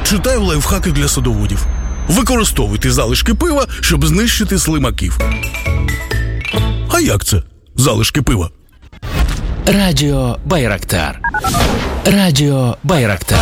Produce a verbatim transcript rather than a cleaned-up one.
Читаю лайфхаки для садоводів. Використовуйте залишки пива, щоб знищити слимаків. А як це? Залишки пива? Радіо Байрактар. Радіо Байрактар.